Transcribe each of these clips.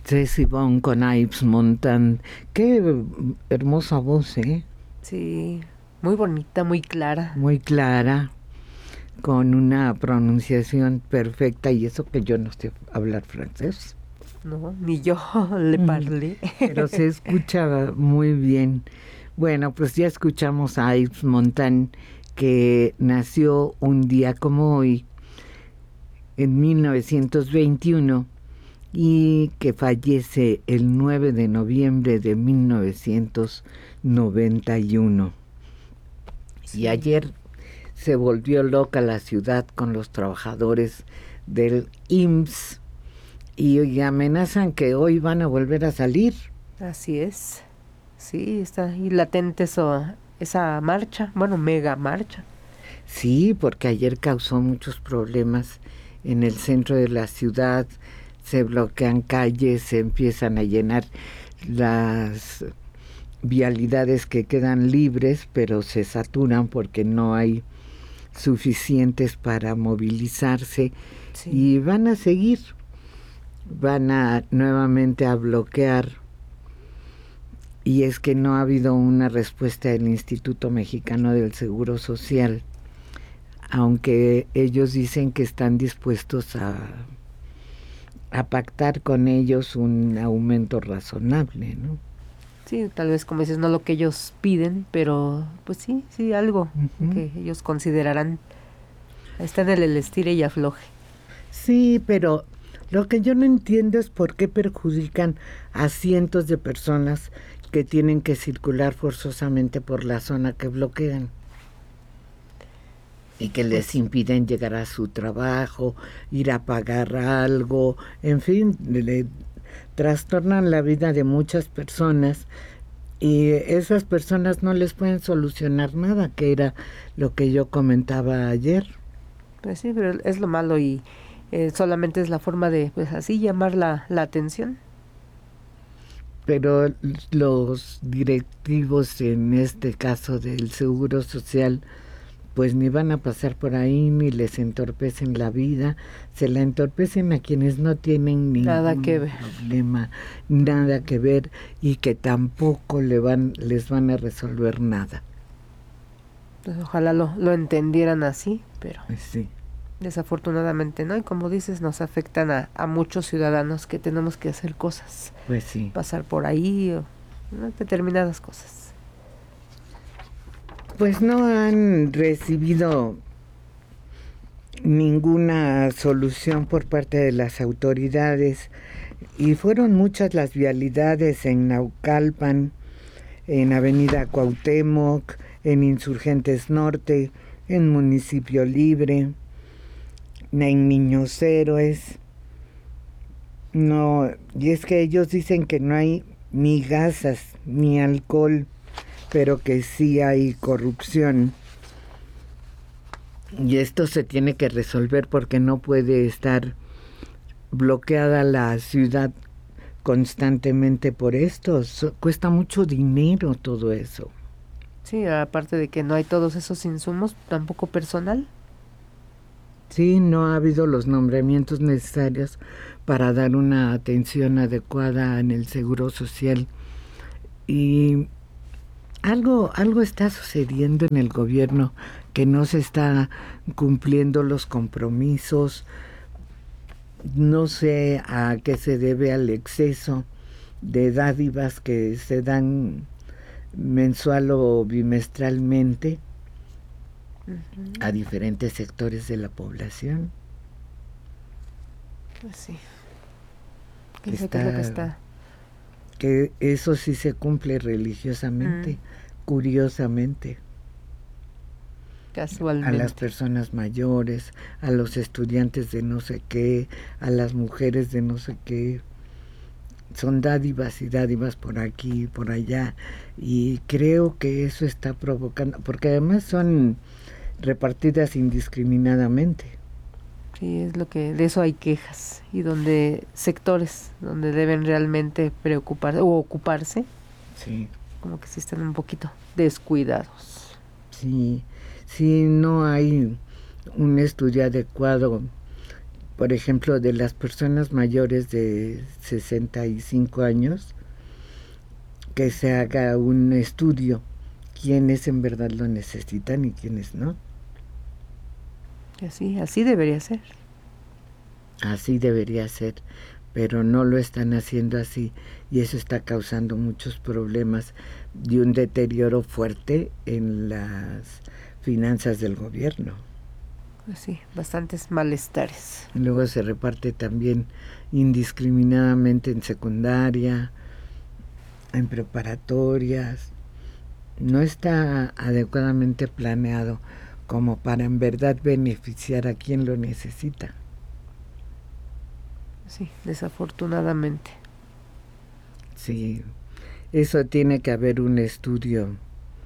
Ceci Bond con Ives Montan. Qué hermosa voz, ¿eh? Sí, muy bonita, muy clara. Muy clara, con una pronunciación perfecta, y eso que yo no sé hablar francés. No, ni yo le parlé. Pero se escucha muy bien. Bueno, pues ya escuchamos a Yves Montand, que nació un día como hoy, en 1921, y que fallece el 9 de noviembre de 1991. Sí. Y ayer se volvió loca la ciudad con los trabajadores del IMSS y amenazan que hoy van a volver a salir. Así es. Sí, está ahí latente esa marcha, bueno, mega marcha. Sí, porque ayer causó muchos problemas en el centro de la ciudad, se bloquean calles, se empiezan a llenar las vialidades que quedan libres, pero se saturan porque no hay suficientes para movilizarse. Sí. Y van a seguir, van a nuevamente a bloquear, y es que no ha habido una respuesta del Instituto Mexicano del Seguro Social, aunque ellos dicen que están dispuestos a pactar con ellos un aumento razonable, ¿no? Sí, tal vez como dices, no lo que ellos piden, pero pues sí, algo que ellos considerarán. Está en el estire y afloje. Sí, pero lo que yo no entiendo es por qué perjudican a cientos de personas que tienen que circular forzosamente por la zona que bloquean y que les impiden llegar a su trabajo, ir a pagar algo, en fin, le trastornan la vida de muchas personas, y esas personas no les pueden solucionar nada, que era lo que yo comentaba ayer. Pues sí, pero es lo malo, y solamente es la forma de, pues así, llamar la atención. Pero los directivos, en este caso del Seguro Social, pues ni van a pasar por ahí, ni les entorpecen la vida, se la entorpecen a quienes no tienen ningún problema, nada que ver, y que tampoco les van a resolver nada. Pues ojalá lo entendieran así, pero pues sí, desafortunadamente no, y como dices, nos afectan a muchos ciudadanos que tenemos que hacer cosas. Pues sí. Pasar por ahí, o determinadas cosas. Pues no han recibido ninguna solución por parte de las autoridades, y fueron muchas las vialidades en Naucalpan, en Avenida Cuauhtémoc, en Insurgentes Norte, en Municipio Libre, en Niños Héroes. No, y es que ellos dicen que no hay ni gasas ni alcohol, pero que sí hay corrupción. Y esto se tiene que resolver porque no puede estar bloqueada la ciudad constantemente por esto. Cuesta mucho dinero todo eso. Sí, aparte de que no hay todos esos insumos, tampoco personal. Sí, no ha habido los nombramientos necesarios para dar una atención adecuada en el Seguro Social. Y algo está sucediendo en el gobierno, que no se está cumpliendo los compromisos. No sé a qué se debe al exceso de dádivas que se dan mensual o bimestralmente a diferentes sectores de la población. Pues sí. ¿Qué es lo que está? Que eso sí se cumple curiosamente. Casualmente. A las personas mayores, a los estudiantes de no sé qué, a las mujeres de no sé qué. Son dádivas y dádivas por aquí y por allá, y creo que eso está provocando, porque además son repartidas indiscriminadamente. Sí, es lo que, de eso hay quejas, y donde sectores donde deben realmente preocuparse o ocuparse, sí, como que sí están un poquito descuidados. Sí, no hay un estudio adecuado por ejemplo, de las personas mayores de 65 años, que se haga un estudio quiénes en verdad lo necesitan y quiénes no. Así debería ser. Así debería ser, pero no lo están haciendo así, y eso está causando muchos problemas de un deterioro fuerte en las finanzas del gobierno. Pues sí, bastantes malestares. Luego se reparte también indiscriminadamente en secundaria, en preparatorias. No está adecuadamente planeado como para en verdad beneficiar a quien lo necesita. Sí, desafortunadamente. Sí, eso tiene que haber un estudio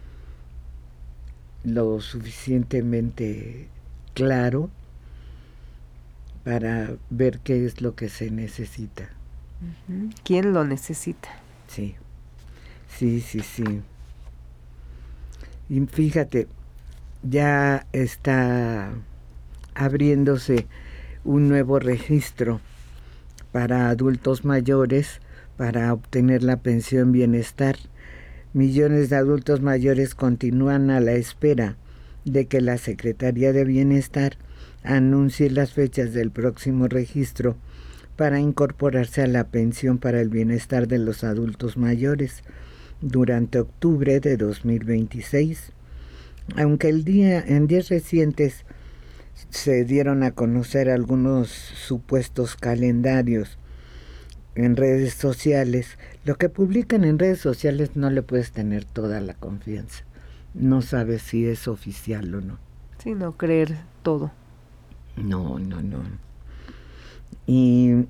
lo suficientemente claro para ver qué es lo que se necesita. ¿Quién lo necesita? Sí. Y fíjate, ya está abriéndose un nuevo registro para adultos mayores para obtener la pensión bienestar. Millones de adultos mayores continúan a la espera de que la Secretaría de Bienestar anuncie las fechas del próximo registro para incorporarse a la pensión para el bienestar de los adultos mayores durante octubre de 2026. Aunque en días recientes se dieron a conocer algunos supuestos calendarios en redes sociales, lo que publican en redes sociales no le puedes tener toda la confianza. No sabes si es oficial o no. Sí, no creer todo. No. Y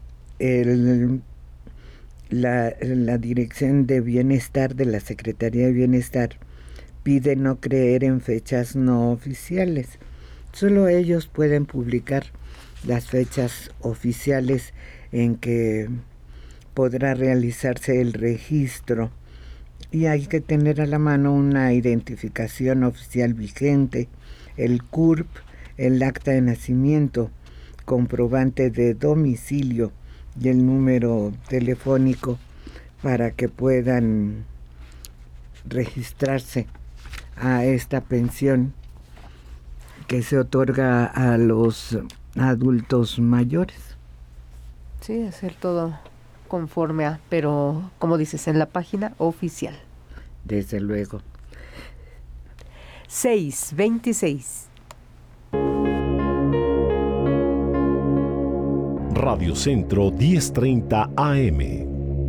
la Dirección de Bienestar de la Secretaría de Bienestar pide no creer en fechas no oficiales. Solo ellos pueden publicar las fechas oficiales en que podrá realizarse el registro, y hay que tener a la mano una identificación oficial vigente, el CURP, el acta de nacimiento, comprobante de domicilio y el número telefónico para que puedan registrarse a esta pensión que se otorga a los adultos mayores. Sí, hacer todo conforme a, pero como dices, en la página oficial. Desde luego. 6:26. Radio Centro 1030 AM.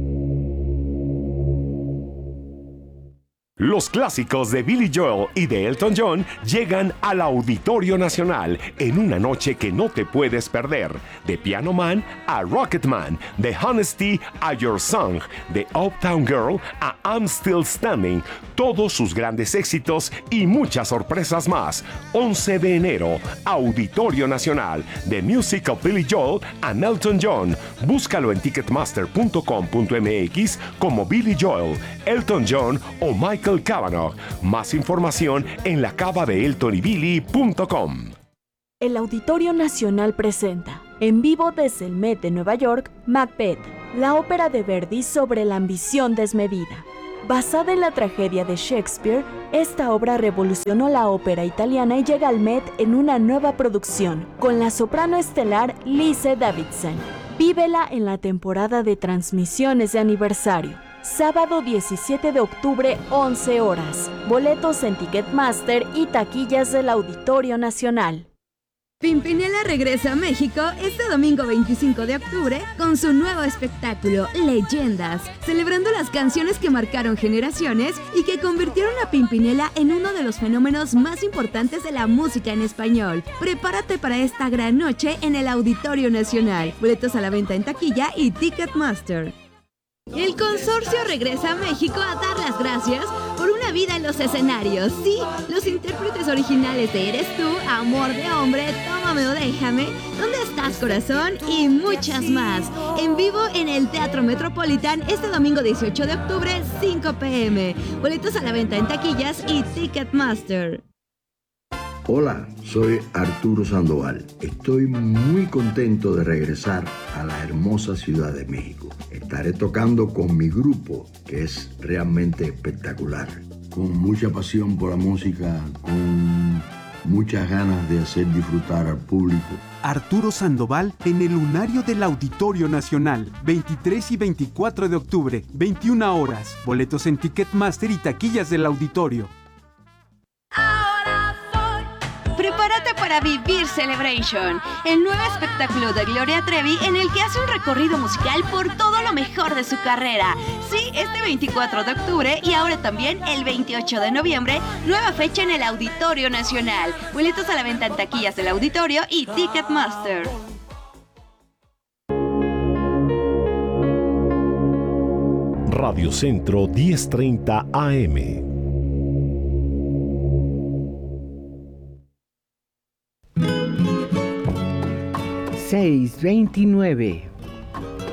Los clásicos de Billy Joel y de Elton John llegan al Auditorio Nacional en una noche que no te puedes perder. De Piano Man a Rocket Man, de Honesty a Your Song, de Uptown Girl a I'm Still Standing, todos sus grandes éxitos y muchas sorpresas más. 11 de enero, Auditorio Nacional, The Music of Billy Joel and Elton John. Búscalo en ticketmaster.com.mx como Billy Joel, Elton John o Michael Cavanaugh. Más información en lacavadeeltonybilly.com. El Auditorio Nacional presenta, en vivo desde el Met de Nueva York, Macbeth, la ópera de Verdi sobre la ambición desmedida. Basada en la tragedia de Shakespeare, esta obra revolucionó la ópera italiana y llega al Met en una nueva producción, con la soprano estelar Lise Davidson. Vívela en la temporada de transmisiones de aniversario. Sábado 17 de octubre, 11 horas. Boletos en Ticketmaster y taquillas del Auditorio Nacional. Pimpinela regresa a México este domingo 25 de octubre con su nuevo espectáculo, Leyendas, celebrando las canciones que marcaron generaciones y que convirtieron a Pimpinela en uno de los fenómenos más importantes de la música en español. Prepárate para esta gran noche en el Auditorio Nacional. Boletos a la venta en taquilla y Ticketmaster. El consorcio regresa a México a dar las gracias por una vida en los escenarios. Sí, los intérpretes originales de Eres Tú, Amor de Hombre, Tómame o Déjame, ¿Dónde estás, corazón? Y muchas más. En vivo en el Teatro Metropolitan este domingo 18 de octubre, 5 p.m. Boletos a la venta en taquillas y Ticketmaster. Hola, soy Arturo Sandoval. Estoy muy contento de regresar a la hermosa Ciudad de México. Estaré tocando con mi grupo, que es realmente espectacular. Con mucha pasión por la música, con muchas ganas de hacer disfrutar al público. Arturo Sandoval en el Lunario del Auditorio Nacional, 23 y 24 de octubre, 21 horas. Boletos en Ticketmaster y taquillas del auditorio. Prepárate para vivir Celebration, el nuevo espectáculo de Gloria Trevi en el que hace un recorrido musical por todo lo mejor de su carrera. Sí, este 24 de octubre y ahora también el 28 de noviembre, nueva fecha en el Auditorio Nacional. Boletos a la venta en taquillas del auditorio y Ticketmaster. Radio Centro 1030 AM. $6.29.